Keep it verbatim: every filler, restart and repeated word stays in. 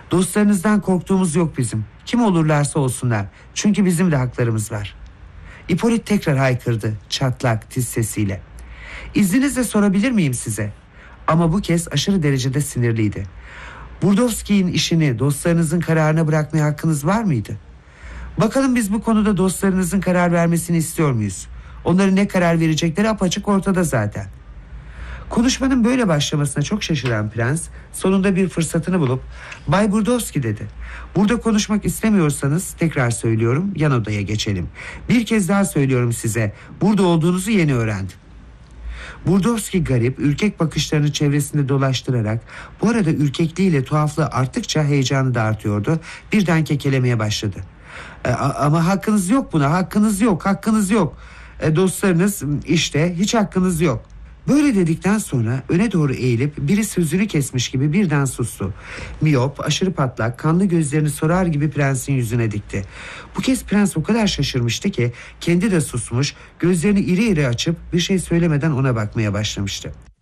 Dostlarınızdan korktuğumuz yok bizim. Kim olurlarsa olsunlar. Çünkü bizim de haklarımız var. İpolit tekrar haykırdı çatlak tiz sesiyle. İzninizle sorabilir miyim size? Ama bu kez aşırı derecede sinirliydi. Burdovski'nin işini dostlarınızın kararına bırakmaya hakkınız var mıydı? Bakalım biz bu konuda dostlarınızın karar vermesini istiyor muyuz? Onların ne karar verecekleri apaçık ortada zaten. Konuşmanın böyle başlamasına çok şaşıran prens sonunda bir fırsatını bulup "Bay Burdovski" dedi. "Burada konuşmak istemiyorsanız tekrar söylüyorum, yan odaya geçelim. Bir kez daha söylüyorum size, burada olduğunuzu yeni öğrendim." Burdovski garip, ürkek bakışlarını çevresinde dolaştırarak, bu arada ürkekliğiyle tuhaflığı arttıkça heyecanı da artıyordu, birden kekelemeye başladı. E, ama hakkınız yok buna, hakkınız yok, hakkınız yok. E, dostlarınız işte hiç hakkınız yok. Böyle dedikten sonra öne doğru eğilip biri sözünü kesmiş gibi birden sustu. Miyop, aşırı patlak, kanlı gözlerini sorar gibi prensin yüzüne dikti. Bu kez prens o kadar şaşırmıştı ki kendi de susmuş, gözlerini iri iri açıp bir şey söylemeden ona bakmaya başlamıştı.